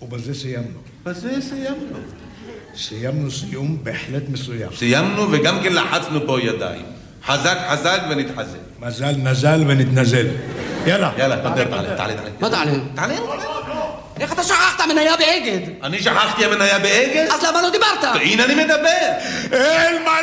ובזה סיימנו. בזה סיימנו. סיימנו סיום בהחלט מסוים. סיימנו וגם כן לחצנו פה ידיים. חזק חזק ונתחזק. מזל נזל ונתנזל. יאללה. יאללה, תעלה. מה תעלה? תעלה. איך אתה שכחת מניה באגד? אני שכחתי המניה באגד? אז למה לא דיברת? הנה אני מדבר. אין מה